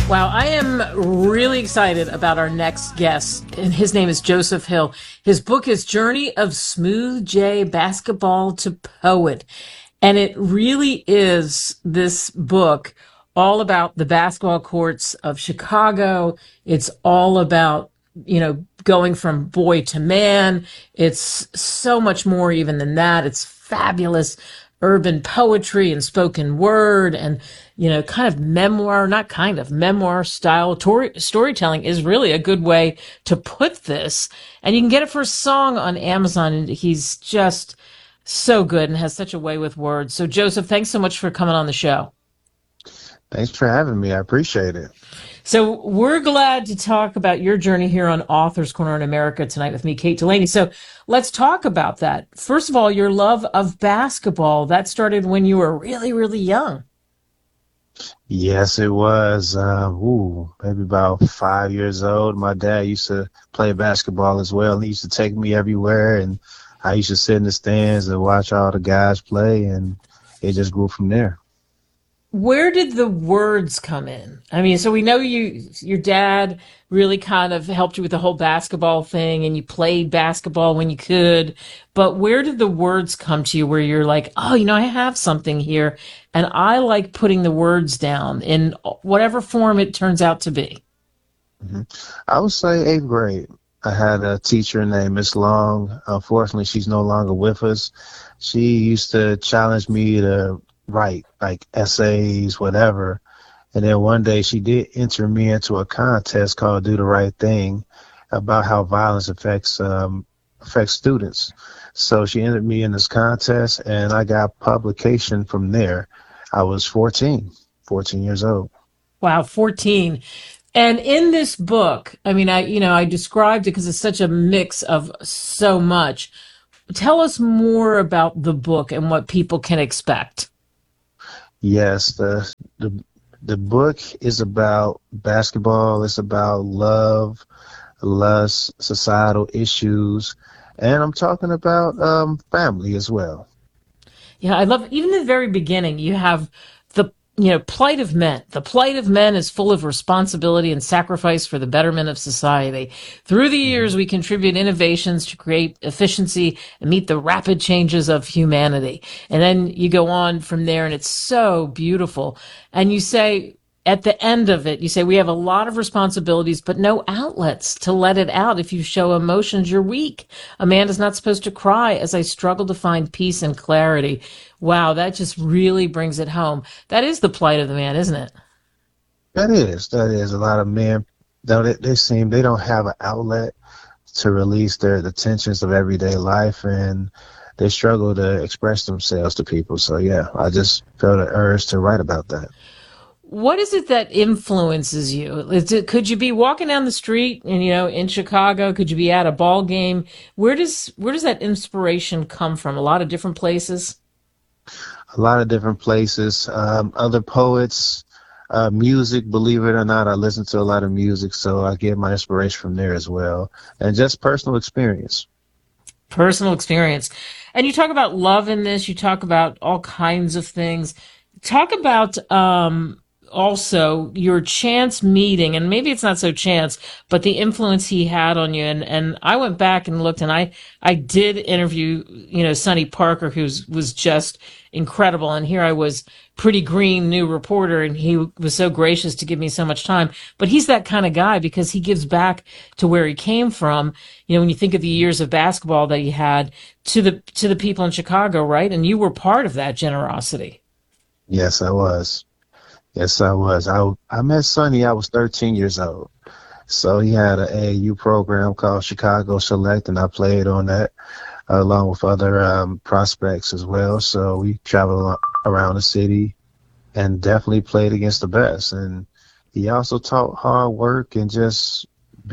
Wow, I am really excited about our next guest, and his name is Joseph Hill. His book is Journey of Smooth J Basketball to Poet. And it really is this book all about the basketball courts of Chicago. It's all about, going from boy to man. It's so much more even than that. It's fabulous urban poetry and spoken word and, memoir style storytelling is really a good way to put this. And you can get it for a song on Amazon. And he's just so good and has such a way with words. So Joseph, thanks so much for coming on the show. Thanks for having me. I appreciate it. So we're glad to talk about your journey here on Author's Corner in America tonight with me, Kate Delaney. So let's talk about that. First of all, your love of basketball, that started when you were really, really young. Yes, it was. Maybe about 5 years old. My dad used to play basketball as well. He used to take me everywhere, and I used to sit in the stands and watch all the guys play, and it just grew from there. Where did the words come in? I mean, so we know your dad really kind of helped you with the whole basketball thing and you played basketball when you could, but where did the words come to you where you're like, oh, I have something here and I like putting the words down in whatever form it turns out to be? Mm-hmm. I would say 8th grade. I had a teacher named Miss Long. Unfortunately, she's no longer with us. She used to challenge me to write like essays, whatever. And then one day she did enter me into a contest called Do the Right Thing about how violence affects students. So she entered me in this contest and I got publication from there. I was 14 years old. Wow, 14. And in this book, I described it because it's such a mix of so much. Tell us more about the book and what people can expect. Yes, the book is about basketball. It's about love, lust, societal issues, and I'm talking about family as well. Yeah, I love even the very beginning. You have the plight of men. The plight of men is full of responsibility and sacrifice for the betterment of society. Through the years, we contribute innovations to create efficiency and meet the rapid changes of humanity. And then you go on from there, and it's so beautiful. And you say, at the end of it, you say, we have a lot of responsibilities, but no outlets to let it out. If you show emotions, you're weak. A man is not supposed to cry as I struggle to find peace and clarity. Wow, that just really brings it home. That is the plight of the man, isn't it? That is. A lot of men, though, they don't have an outlet to release the tensions of everyday life, and they struggle to express themselves to people. So, yeah, I just felt an urge to write about that. What is it that influences you? Could you be walking down the street and, in Chicago? Could you be at a ball game? Where does that inspiration come from? A lot of different places? A lot of different places. Other poets, music, believe it or not, I listen to a lot of music, so I get my inspiration from there as well. And just personal experience. Personal experience. And you talk about love in this. You talk about all kinds of things. Talk about also your chance meeting, and maybe it's not so chance, but the influence he had on you. And I went back and looked, and I did interview, Sonny Parker, who was just incredible. And here I was, pretty green new reporter, and he was so gracious to give me so much time. But he's that kind of guy because he gives back to where he came from. When you think of the years of basketball that he had to the people in Chicago, right? And you were part of that generosity. Yes, I was. I met Sonny. I was 13 years old. So he had an AAU program called Chicago Select, and I played on that along with other prospects as well. So we traveled around the city and definitely played against the best. And he also taught hard work and just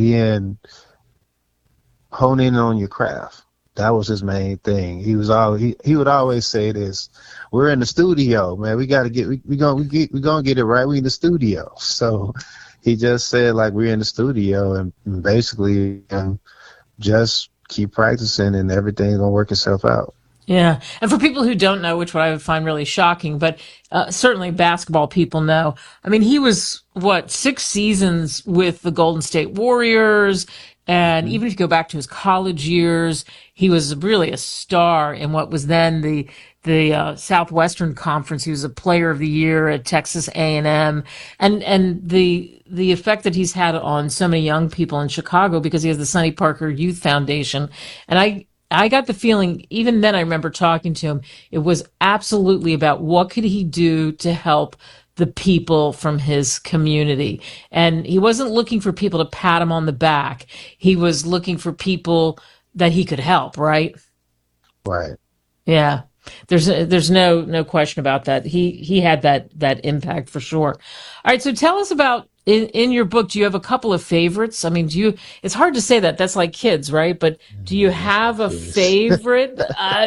honing in on your craft. That was his main thing. He would always say this: "We're in the studio, man. We got to we're gonna get it right. We in the studio." So he just said, like, we're in the studio, and basically just keep practicing, and everything's gonna work itself out. Yeah. And for people who don't know, which what I would find really shocking, but certainly basketball people know. I mean, he was, what, 6 seasons with the Golden State Warriors. And Hmm. even if you go back to his college years, he was really a star in what was then the Southwestern Conference. He was a player of the year at Texas A&M. And the effect that he's had on so many young people in Chicago because he has the Sonny Parker Youth Foundation. And I got the feeling, even then I remember talking to him, it was absolutely about what could he do to help the people from his community. And he wasn't looking for people to pat him on the back. He was looking for people that he could help, right? Right. Yeah. There's no question about that. He had that impact for sure. All right, so tell us about in your book, do you have a couple of favorites? I mean, it's hard to say that. That's like kids, right? But do you That's have like a this. favorite?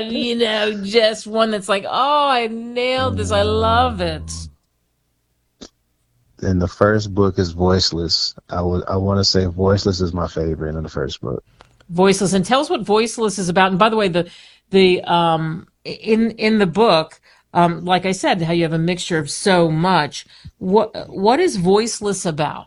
Just one that's like, oh, I nailed this. I love it. Um, and the first book is Voiceless. I want to say Voiceless is my favorite in the first book. Voiceless. And tell us what Voiceless is about. And by the way, the in the book, like I said, how you have a mixture of so much. What is Voiceless about?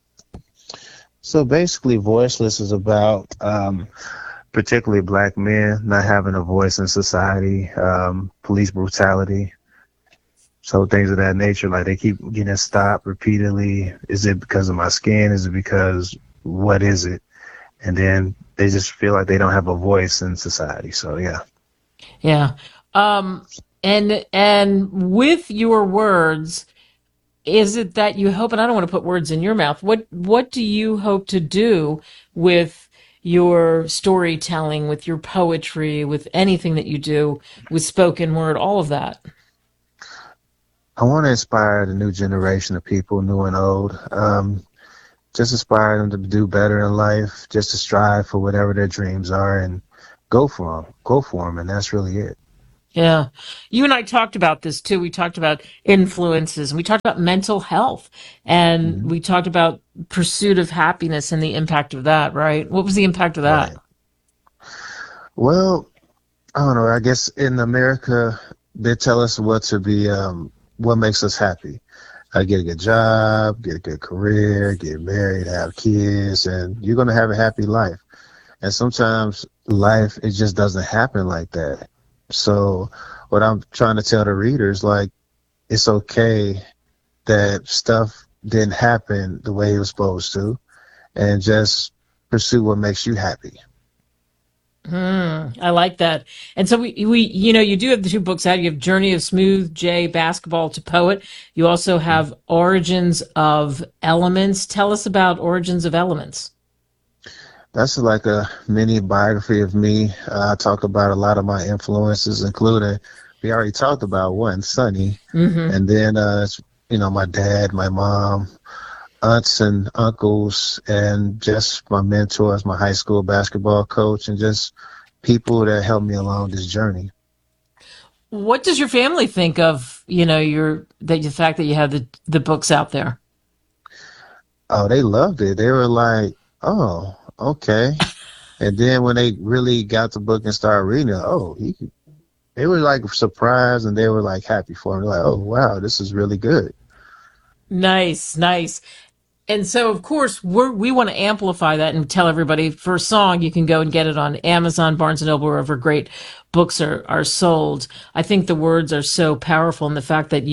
So basically, Voiceless is about particularly black men not having a voice in society, police brutality, so things of that nature. Like they keep getting stopped repeatedly. Is it because of my skin? Is it because what is it? And then they just feel like they don't have a voice in society. So yeah. Yeah. Um, and with your words, is it that you hope, and I don't want to put words in your mouth, what do you hope to do with your storytelling, with your poetry, with anything that you do, with spoken word, all of that? I want to inspire the new generation of people, new and old. Just inspire them to do better in life, just to strive for whatever their dreams are and go for them. And that's really it. Yeah. You and I talked about this too. We talked about influences and we talked about mental health and Hmm. we talked about pursuit of happiness and the impact of that, right? What was the impact of that? Right. Well, I don't know. I guess in America, they tell us what makes us happy. Get a good job, get a good career, get married, have kids, and you're going to have a happy life. And sometimes life, it just doesn't happen like that. So what I'm trying to tell the readers, like, it's okay that stuff didn't happen the way it was supposed to, and just pursue what makes you happy. I like that. And so you do have the two books out. You have Journey of Smooth J, Basketball to Poet. You also have Origins of Elements. Tell us about Origins of Elements. That's like a mini biography of me. I talk about a lot of my influences, including we already talked about one, Sonny, Hmm. and then my dad, my mom, aunts and uncles, and just my mentors, my high school basketball coach, and just people that helped me along this journey. What does your family think of, the fact that you have the books out there? Oh, they loved it. They were like, "Oh, okay." And then when they really got the book and started reading it, they were like surprised and they were like happy for me. Like, "Oh, wow, this is really good." Nice, nice. And so, of course, we want to amplify that and tell everybody for a song, you can go and get it on Amazon, Barnes and Noble, wherever great books are sold. I think the words are so powerful, and the fact that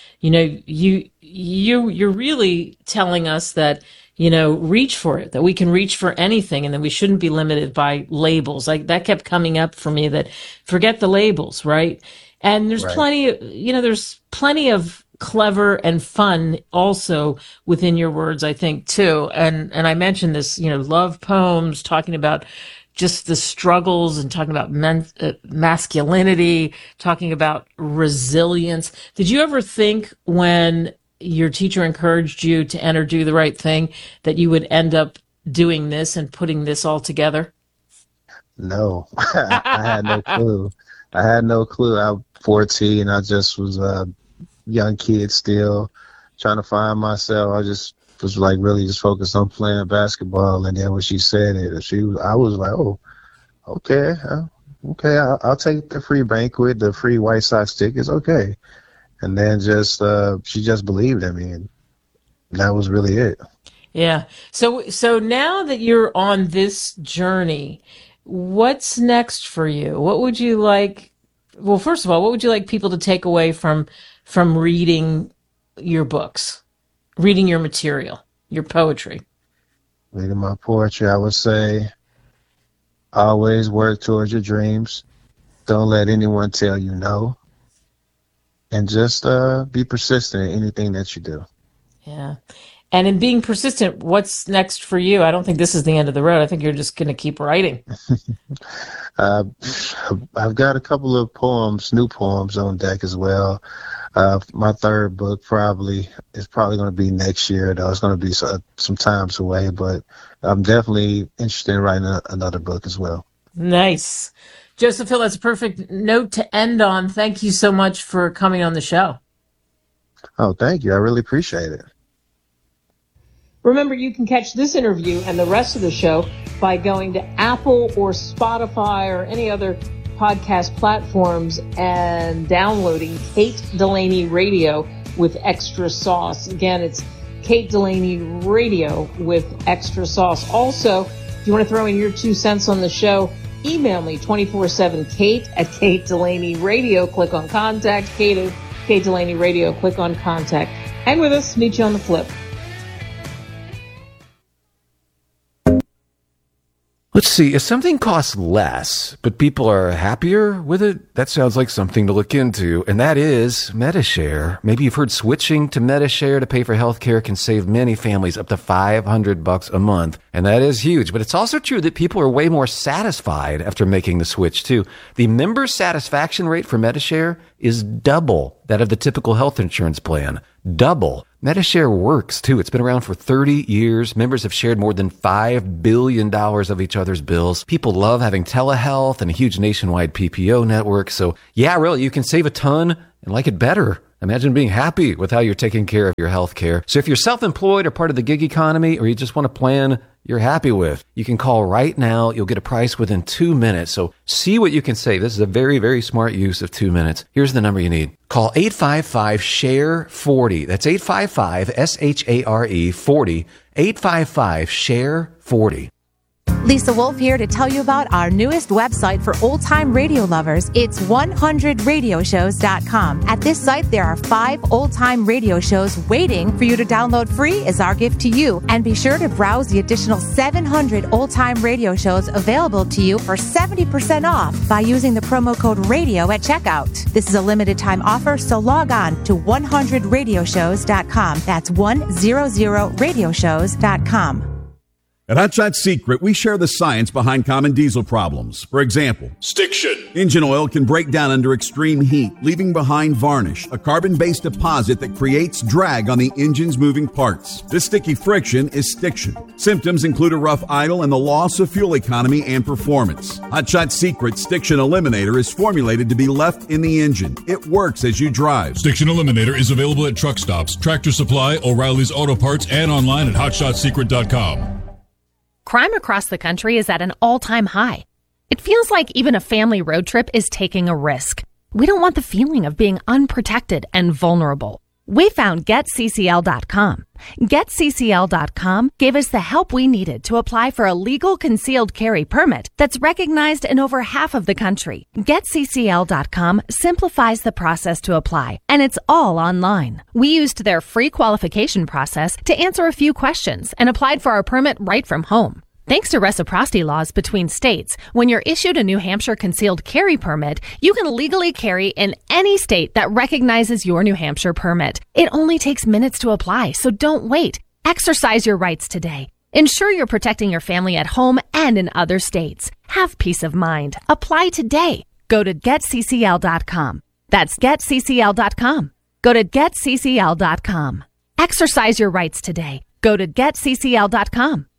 you're really telling us that reach for it, that we can reach for anything, and that we shouldn't be limited by labels. Like that kept coming up for me. That forget the labels, right? And Right. there's plenty of clever and fun also within your words, I think too. And I mentioned this, love poems, talking about just the struggles and talking about masculinity, talking about resilience. Did you ever think when your teacher encouraged you to enter Do the Right Thing that you would end up doing this and putting this all together? No, I had no clue. I had no clue. I was 14. I just was a young kid still trying to find myself. I just was like really just focused on playing basketball. And then when she said it, I was like, oh, okay. okay, I'll take the free banquet, the free White Sox tickets, okay. And then she just believed in me, and that was really it. Yeah. So now that you're on this journey, what's next for you? What would you like? Well, first of all, what would you like people to take away from reading your books, reading your material, your poetry? Reading my poetry, I would say, always work towards your dreams. Don't let anyone tell you no. And just be persistent in anything that you do. Yeah. And in being persistent, what's next for you? I don't think this is the end of the road. I think you're just going to keep writing. I've got a couple of new poems on deck as well. My third book is probably going to be next year, though. It's going to be some times away, but I'm definitely interested in writing another book as well. Nice. Joseph Hill, that's a perfect note to end on. Thank you so much for coming on the show. Oh, thank you. I really appreciate it. Remember, you can catch this interview and the rest of the show by going to Apple or Spotify or any other podcast platforms and downloading Kate Delaney Radio with Extra Sauce. Again, it's Kate Delaney Radio with Extra Sauce. Also, if you want to throw in your 2 cents on the show, email me 24/7kate at Kate Delaney Radio. Click on Contact. Kate Delaney Radio. Click on Contact. Hang with us. Meet you on the flip. Let's see, if something costs less, but people are happier with it, that sounds like something to look into, and that is Medi-Share. Maybe you've heard switching to Medi-Share to pay for healthcare can save many families up to $500 a month, and that is huge. But it's also true that people are way more satisfied after making the switch, too. The member satisfaction rate for Medi-Share is double that of the typical health insurance plan. Double. Medi-Share works, too. It's been around for 30 years. Members have shared more than $5 billion of each other's bills. People love having telehealth and a huge nationwide PPO network. So, yeah, really, you can save a ton and like it better. Imagine being happy with how you're taking care of your health care. So if you're self-employed or part of the gig economy, or you just want a plan you're happy with, you can call right now. You'll get a price within 2 minutes. So see what you can save. This is a very, very smart use of 2 minutes. Here's the number you need. Call 855-SHARE-40. That's 855-SHARE-40. 855-SHARE-40. Lisa Wolf here to tell you about our newest website for old-time radio lovers. It's 100radioshows.com. At this site, there are 5 old-time radio shows waiting for you to download free as our gift to you. And be sure to browse the additional 700 old-time radio shows available to you for 70% off by using the promo code RADIO at checkout. This is a limited-time offer, so log on to 100radioshows.com. That's 100radioshows.com. At Hot Shot Secret, we share the science behind common diesel problems. For example, stiction. Engine oil can break down under extreme heat, leaving behind varnish, a carbon-based deposit that creates drag on the engine's moving parts. This sticky friction is stiction. Symptoms include a rough idle and the loss of fuel economy and performance. Hot Shot Secret Stiction Eliminator is formulated to be left in the engine. It works as you drive. Stiction Eliminator is available at truck stops, Tractor Supply, O'Reilly's Auto Parts, and online at hotshotsecret.com. Crime across the country is at an all-time high. It feels like even a family road trip is taking a risk. We don't want the feeling of being unprotected and vulnerable. We found GetCCL.com. GetCCL.com gave us the help we needed to apply for a legal concealed carry permit that's recognized in over half of the country. GetCCL.com simplifies the process to apply, and it's all online. We used their free qualification process to answer a few questions and applied for our permit right from home. Thanks to reciprocity laws between states, when you're issued a New Hampshire concealed carry permit, you can legally carry in any state that recognizes your New Hampshire permit. It only takes minutes to apply, so don't wait. Exercise your rights today. Ensure you're protecting your family at home and in other states. Have peace of mind. Apply today. Go to GetCCL.com. That's GetCCL.com. Go to GetCCL.com. Exercise your rights today. Go to GetCCL.com.